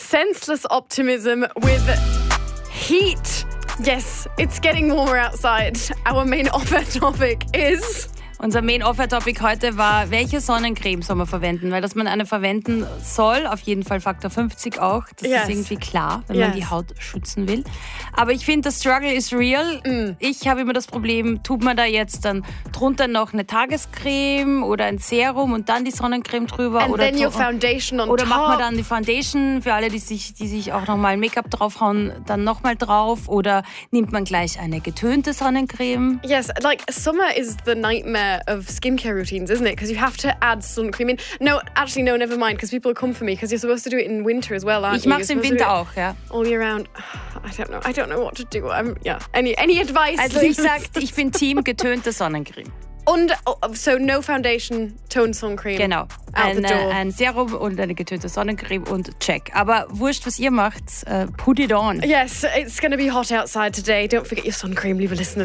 senseless optimism with heat. Yes, it's getting warmer outside. Our main offer topic is... Unser Main-Offer-Topic heute war, welche Sonnencreme soll man verwenden? Weil, dass man eine verwenden soll, auf jeden Fall Faktor 50 auch. Das ist irgendwie klar, wenn man die Haut schützen will. Aber ich finde, das Struggle is real. Ich habe immer das Problem, tut man da jetzt dann drunter noch eine Tagescreme oder ein Serum und dann die Sonnencreme drüber? And then your foundation on oder top. macht man dann die Foundation für alle, die sich auch nochmal Make-up draufhauen, dann nochmal drauf? Oder nimmt man gleich eine getönte Sonnencreme? Yes, like summer is the nightmare of skincare routines, isn't it? Because you have to add sun cream in. No, actually, no, never mind, because people come for me, because you're supposed to do it in winter as well, aren't you? Ich mache es im Winter auch, ja. All year round. I don't know what to do. Any advice? Also ich sag, ich bin Team getönte Sonnencreme. Und so no foundation, toned sun cream. Genau. Ein Serum und eine getönte Sonnencreme und check. Aber wurscht, was ihr macht, put it on. Yes, it's going to be hot outside today. Don't forget your sun cream, liebe Listeners.